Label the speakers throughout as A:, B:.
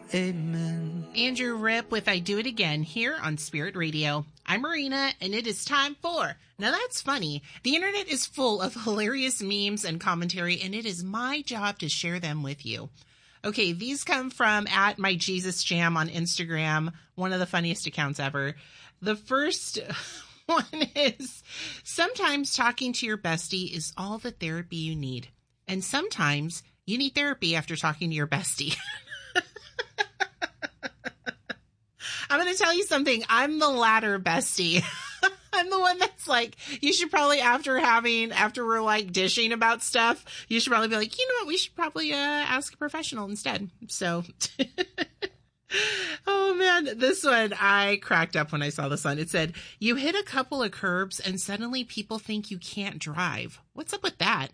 A: Amen.
B: Andrew Rip with I Do It Again here on Spirit Radio. I'm Marina, and it is time for Now That's Funny. The internet is full of hilarious memes and commentary, and it is my job to share them with you. Okay, these come from @MyJesusJam on Instagram, one of the funniest accounts ever. The first one is, sometimes talking to your bestie is all the therapy you need. And sometimes you need therapy after talking to your bestie. I'm going to tell you something. I'm the latter bestie. I'm the one that's like, you should probably, after we're like dishing about stuff, you should probably be like, you know what, we should probably ask a professional instead. So, oh man, this one, I cracked up when I saw this one. It said, you hit a couple of curbs and suddenly people think you can't drive. What's up with that?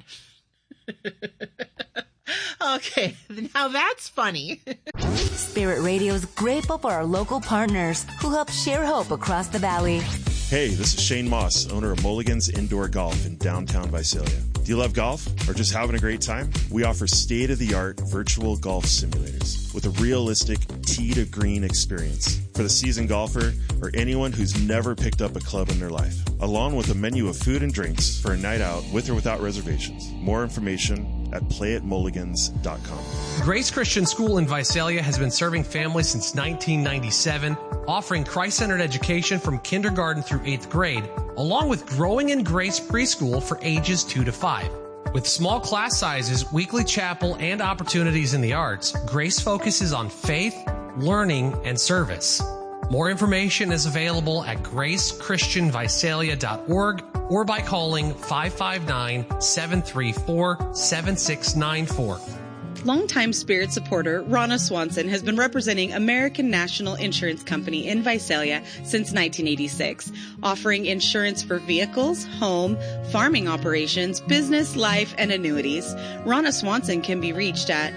B: Okay, now that's funny.
C: Spirit Radio is grateful for our local partners who help share hope across the valley.
D: Hey, this is Shane Moss, owner of Mulligan's Indoor Golf in downtown Visalia. Do you love golf or just having a great time? We offer state-of-the-art virtual golf simulators with a realistic tee-to-green experience for the seasoned golfer or anyone who's never picked up a club in their life, along with a menu of food and drinks for a night out with or without reservations. More information at playatmulligans.com.
E: Grace Christian School in Visalia has been serving families since 1997, offering Christ-centered education from kindergarten through 8th grade, along with Growing in Grace preschool for ages 2 to 5. With small class sizes, weekly chapel, and opportunities in the arts, Grace focuses on faith, learning, and service. More information is available at gracechristianvisalia.org or by calling 559-734-7694.
F: Longtime Spirit supporter Ronna Swanson has been representing American National Insurance Company in Visalia since 1986, offering insurance for vehicles, home, farming operations, business, life, and annuities. Ronna Swanson can be reached at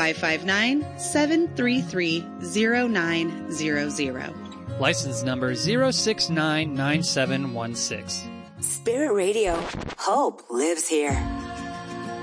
F: 559-733-0900.
G: License number 0699716.
C: Spirit Radio. Hope lives here.